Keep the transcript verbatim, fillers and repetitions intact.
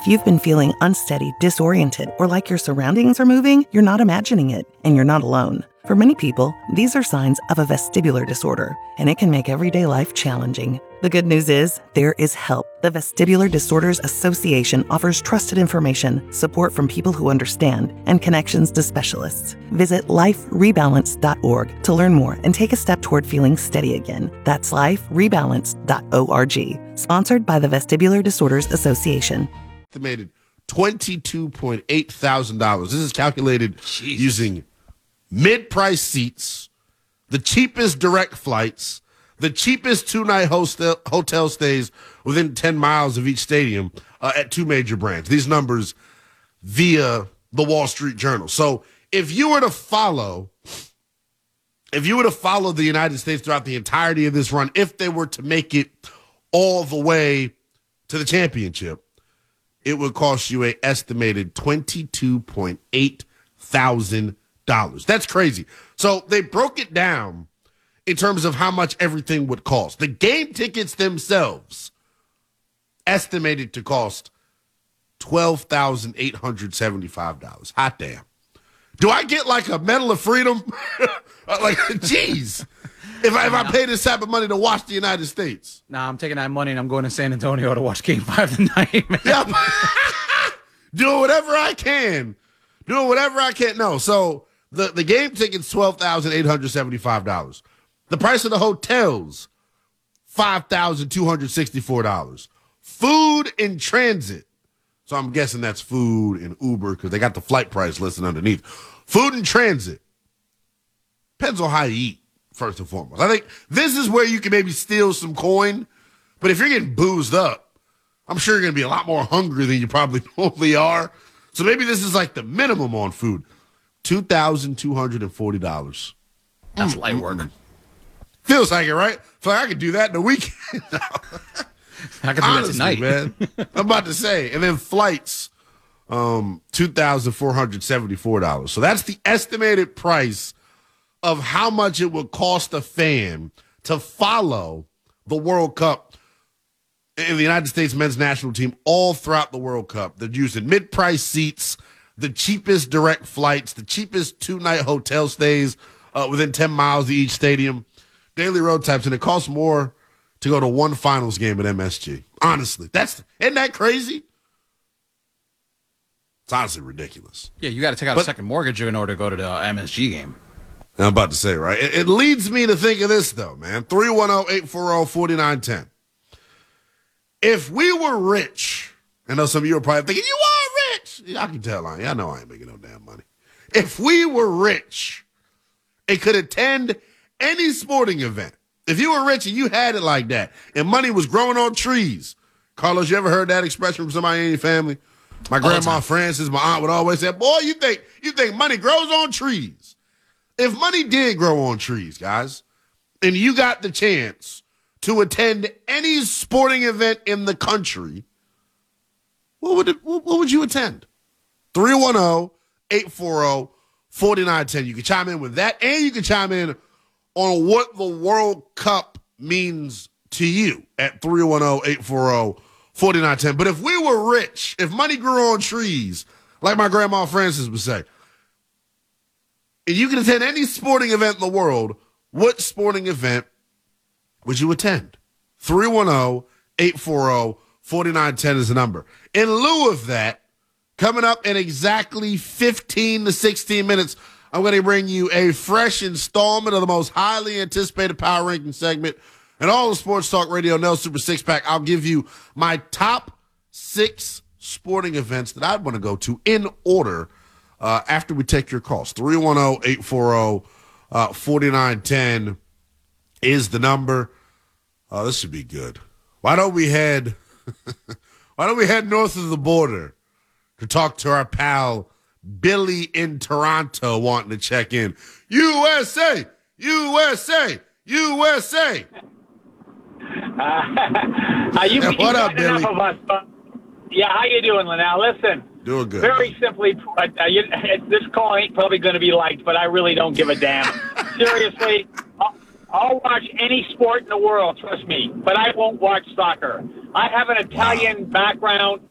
If you've been feeling unsteady, disoriented, or like your surroundings are moving, you're not imagining it, and you're not alone. For many people, these are signs of a vestibular disorder, and it can make everyday life challenging. The good news is, there is help. The Vestibular Disorders Association offers trusted information, support from people who understand, and connections to specialists. Visit life rebalance dot org to learn more and take a step toward feeling steady again. That's life rebalance dot org. Sponsored by the Vestibular Disorders Association. Estimated twenty-two point eight thousand dollars. This is calculated Jesus. using mid-price seats, the cheapest direct flights, the cheapest two-night hostel, hotel stays within ten miles of each stadium uh, at two major brands. These numbers via the Wall Street Journal. So if you were to follow, if you were to follow the United States throughout the entirety of this run, if they were to make it all the way to the championship, it would cost you an estimated twenty-two point eight thousand dollars. That's crazy. So they broke it down in terms of how much everything would cost. The game tickets themselves estimated to cost twelve thousand eight hundred seventy-five dollars. Hot damn. Do I get like a Medal of Freedom? Like, geez. If I, if I pay this type of money to watch the United States. Nah, I'm taking that money and I'm going to San Antonio to watch Game five tonight, man. Yep. Doing whatever I can. Doing whatever I can. No, so the, the game ticket's twelve thousand eight hundred seventy-five dollars. The price of the hotels, five thousand two hundred sixty-four dollars. Food in transit. So I'm guessing that's food and Uber because they got the flight price listed underneath. Food in transit. Depends on how you eat. First and foremost, I think this is where you can maybe steal some coin, but if you're getting boozed up, I'm sure you're going to be a lot more hungry than you probably normally are. So maybe this is like the minimum on food, two thousand two hundred forty dollars. That's light work. Feels like it, right? Feel like I could do that in a weekend. I could do Honestly, that tonight, man. I'm about to say, and then flights, um, two thousand four hundred seventy-four dollars. So that's the estimated price of how much it would cost a fan to follow the World Cup in the United States men's national team all throughout the World Cup. They're using mid-price seats, the cheapest direct flights, the cheapest two-night hotel stays uh, within ten miles of each stadium, daily road types, and it costs more to go to one finals game at M S G. Honestly, that's isn't that crazy? It's honestly ridiculous. Yeah, you got to take out but, a second mortgage in order to go to the M S G game. I'm about to say, right? It, it leads me to think of this, though, man. three one zero, eight four zero, four nine one zero. If we were rich, I know some of you are probably thinking, you are rich. Yeah, I can tell. I, I know I ain't making no damn money. If we were rich and could attend any sporting event, if you were rich and you had it like that, and money was growing on trees, Carlos, you ever heard that expression from somebody in your family? My grandma Frances, my aunt would always say, boy, you think you think money grows on trees. If money did grow on trees, guys, and you got the chance to attend any sporting event in the country, what would it, what would you attend? three one zero, eight four zero, four nine one zero. You can chime in with that, and you can chime in on what the World Cup means to you at three one zero, eight four zero, four nine one zero. But if we were rich, if money grew on trees, like my grandma Frances would say, and you can attend any sporting event in the world, what sporting event would you attend? three one zero, eight four zero, four nine one zero is the number. In lieu of that, coming up in exactly fifteen to sixteen minutes, I'm going to bring you a fresh installment of the most highly anticipated Power Ranking segment and all the Sports Talk Radio Nell Super Six Pack. I'll give you my top six sporting events that I'd want to go to in order uh, after we take your calls. three one zero, eight four zero, four nine one zero is the number. Oh, this should be good. Why don't we head why don't we head north of the border to talk to our pal Billy in Toronto wanting to check in. U S A, U S A, U S A. Uh, you, yeah, what up, Billy? Of us, but, yeah, how you doing, Linnell? Listen, doing good. Very simply, uh, you, this call ain't probably going to be liked, but I really don't give a damn. Seriously, I'll, I'll watch any sport in the world, trust me, but I won't watch soccer. I have an Italian wow. background.